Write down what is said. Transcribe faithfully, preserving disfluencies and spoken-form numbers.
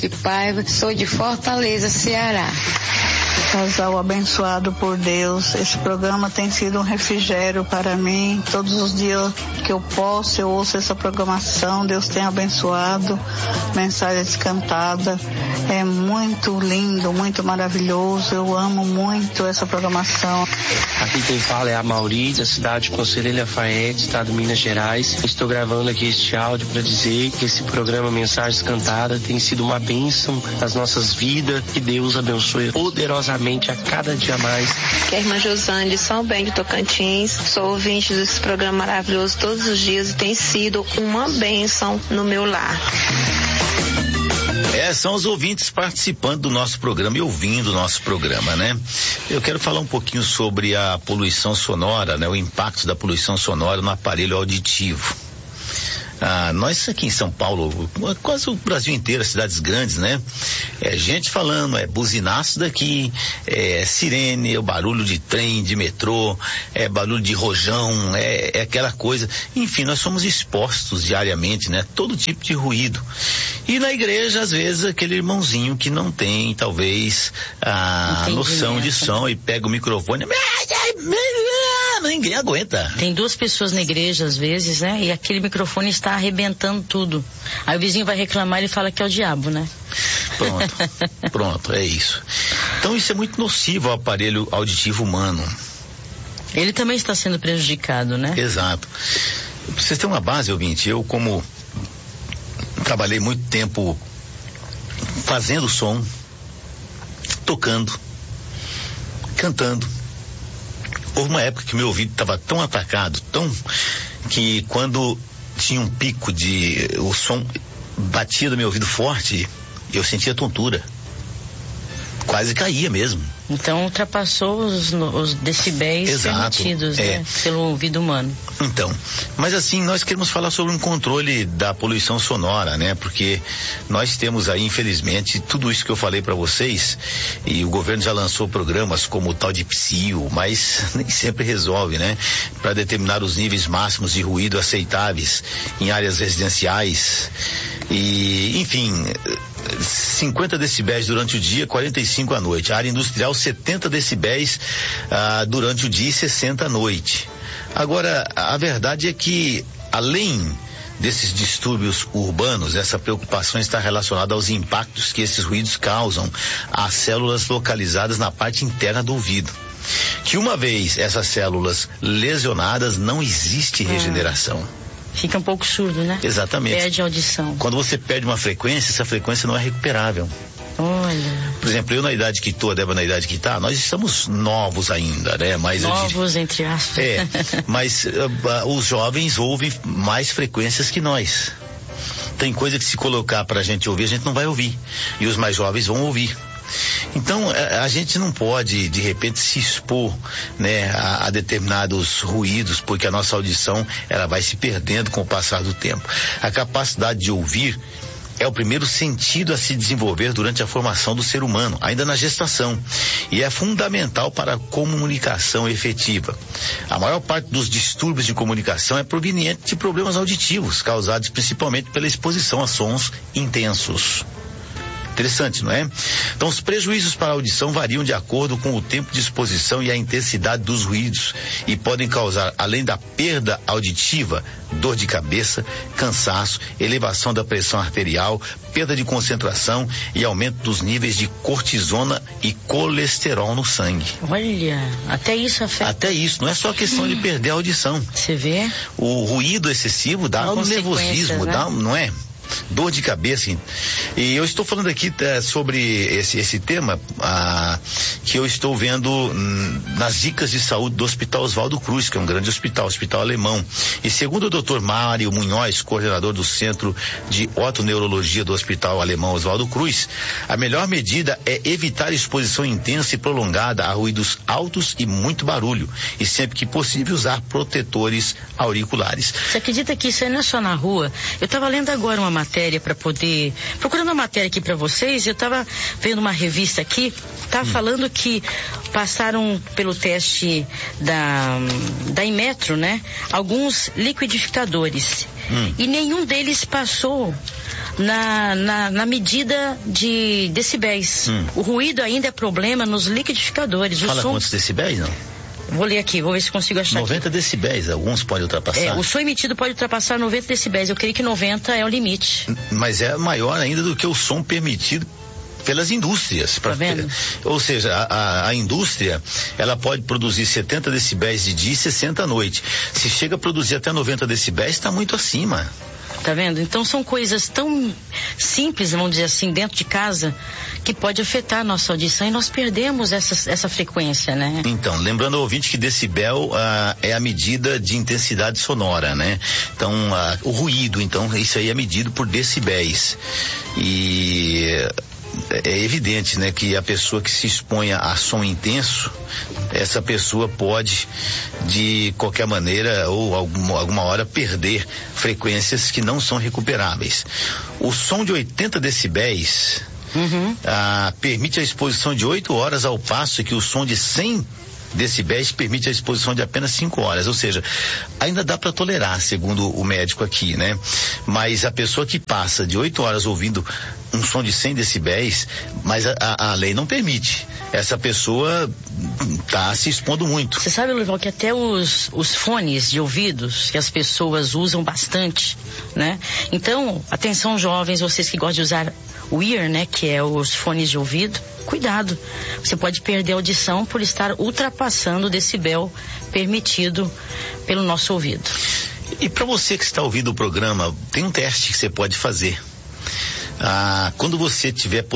de Paiva, sou de Fortaleza, Ceará. Casal abençoado por Deus, esse programa tem sido um refrigério para mim. Todos os dias que eu posso, eu ouço essa programação. Deus tem abençoado, mensagens cantadas. É muito lindo, muito maravilhoso. Eu amo muito essa programação. Aqui quem fala é a Mauri, da cidade de Conselheiro Lafayette, estado de Minas Gerais. Estou gravando aqui este áudio para dizer que esse programa Mensagens Cantadas tem sido uma bênção nas nossas vidas. Que Deus abençoe poderosamente a cada dia mais. Que é a irmã Josane de São Bento, Tocantins. Sou ouvinte desse programa maravilhoso todos os dias e tem sido uma bênção no meu lar. É, são os ouvintes participando do nosso programa e ouvindo o nosso programa, né? Eu quero falar um pouquinho sobre a poluição sonora, né? O impacto da poluição sonora no aparelho auditivo. Ah, nós aqui em São Paulo, quase o Brasil inteiro, as cidades grandes, né? É gente falando, é buzinaço daqui, é sirene, é o barulho de trem, de metrô, é barulho de rojão, é, é aquela coisa. Enfim, nós somos expostos diariamente, né? Todo tipo de ruído. E na igreja, às vezes, aquele irmãozinho que não tem, talvez, a noção de som e pega o microfone. Ninguém aguenta. Tem duas pessoas na igreja, às vezes, né? E aquele microfone está arrebentando tudo. Aí o vizinho vai reclamar e ele fala que é o diabo, né? Pronto, pronto, é isso. Então isso é muito nocivo ao aparelho auditivo humano. Ele também está sendo prejudicado, né? Exato. Pra vocês terem uma base, ouvinte, eu como trabalhei muito tempo fazendo som, tocando, cantando. Houve uma época que meu ouvido estava tão atacado, tão, que quando tinha um pico de, o som batia do meu ouvido forte, eu sentia tontura. Quase caía mesmo. Então ultrapassou os, os decibéis Exato, permitidos, é. né, pelo ouvido humano. Então, mas assim, nós queremos falar sobre um controle da poluição sonora, né? Porque nós temos aí, infelizmente, tudo isso que eu falei para vocês, e o governo já lançou programas como o tal de Psio, mas nem sempre resolve, né? Para determinar os níveis máximos de ruído aceitáveis em áreas residenciais. E, enfim, cinquenta decibéis durante o dia, quarenta e cinco à noite. A área industrial, setenta decibéis ah, durante o dia e sessenta à noite. Agora, a verdade é que, além desses distúrbios urbanos, essa preocupação está relacionada aos impactos que esses ruídos causam às células localizadas na parte interna do ouvido. Que uma vez essas células lesionadas, não existe regeneração. Fica um pouco surdo, né? Exatamente. Perde a audição. Quando você perde uma frequência, essa frequência não é recuperável. Olha. Por exemplo, eu na idade que estou, a Débora na idade que está, nós estamos novos ainda, né? Mas novos, diria, entre aspas. É, mas uh, uh, os jovens ouvem mais frequências que nós. Tem coisa que se colocar pra gente ouvir, a gente não vai ouvir. E os mais jovens vão ouvir. Então, a, a gente não pode, de repente, se expor, né, a, a determinados ruídos, porque a nossa audição, ela vai se perdendo com o passar do tempo. A capacidade de ouvir é o primeiro sentido a se desenvolver durante a formação do ser humano, ainda na gestação, e é fundamental para a comunicação efetiva. A maior parte dos distúrbios de comunicação é proveniente de problemas auditivos, causados principalmente pela exposição a sons intensos. Interessante, não é? Então, os prejuízos para a audição variam de acordo com o tempo de exposição e a intensidade dos ruídos e podem causar, além da perda auditiva, dor de cabeça, cansaço, elevação da pressão arterial, perda de concentração e aumento dos níveis de cortisona e colesterol no sangue. Olha, até isso afeta. Até isso, não é só questão hum. de perder a audição. Você vê? O ruído excessivo dá um nervosismo, né? dá, não é? Dor de cabeça. E eu estou falando aqui é, sobre esse, esse tema ah, que eu estou vendo hum, nas dicas de saúde do Hospital Oswaldo Cruz, que é um grande hospital, hospital alemão. E segundo o doutor Mário Munhoz, coordenador do Centro de Otoneurologia do Hospital Alemão Oswaldo Cruz, a melhor medida é evitar exposição intensa e prolongada a ruídos altos e muito barulho, e sempre que possível usar protetores auriculares. Você acredita que isso aí não é só na rua? Eu estava lendo agora uma matéria para poder, procurando uma matéria aqui para vocês, eu estava vendo uma revista aqui, estava hum. falando que passaram pelo teste da da Inmetro, né? Alguns liquidificadores hum. e nenhum deles passou na, na, na medida de decibéis. Hum. O ruído ainda é problema nos liquidificadores. Fala o som... quantos decibéis, não? Vou ler aqui, vou ver se consigo achar noventa aqui. decibéis, alguns podem ultrapassar. É, o som emitido pode ultrapassar noventa decibéis. Eu creio que noventa é o limite. Mas é maior ainda do que o som permitido pelas indústrias. Tá vendo? Ou seja, a, a, a indústria, ela pode produzir setenta decibéis de dia e sessenta à noite. Se chega a produzir até noventa decibéis, está muito acima. Tá vendo? Então são coisas tão simples, vamos dizer assim, dentro de casa, que pode afetar a nossa audição e nós perdemos essa, essa frequência, né? Então, lembrando ao ouvinte que decibel ah, é a medida de intensidade sonora, né? Então, ah, o ruído, então, isso aí é medido por decibéis. E é evidente, né, que a pessoa que se exponha a som intenso, essa pessoa pode, de qualquer maneira ou alguma, alguma hora, perder frequências que não são recuperáveis. O som de oitenta decibéis uhum. ah, permite a exposição de oito horas, ao passo que o som de cem decibéis permite a exposição de apenas cinco horas, ou seja, ainda dá para tolerar, segundo o médico aqui, né? Mas a pessoa que passa de oito horas ouvindo um som de cem decibéis, mas a, a, a lei não permite. Essa pessoa está se expondo muito. Você sabe, Lurival, que até os, os fones de ouvidos que as pessoas usam bastante, né? Então, atenção jovens, vocês que gostam de usar o ear, né? Que é os fones de ouvido, cuidado. Você pode perder a audição por estar ultrapassando o decibel permitido pelo nosso ouvido. E para você que está ouvindo o programa, tem um teste que você pode fazer. Ah, quando você tiver